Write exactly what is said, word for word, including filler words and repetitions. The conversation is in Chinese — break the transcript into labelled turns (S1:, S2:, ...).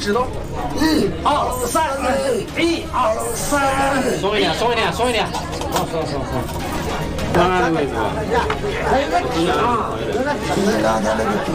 S1: 知道。一、二、三，一、二、三。
S2: 松一点，松一点，松一点。好，好，好，好。慢慢的位置。
S1: 没问题啊。